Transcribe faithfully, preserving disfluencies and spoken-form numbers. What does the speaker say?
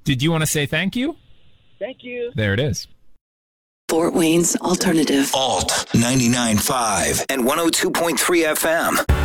Did you want to say thank you? Thank you. There it is. Fort Wayne's Alternative. Alt ninety-nine point five and one oh two point three F M.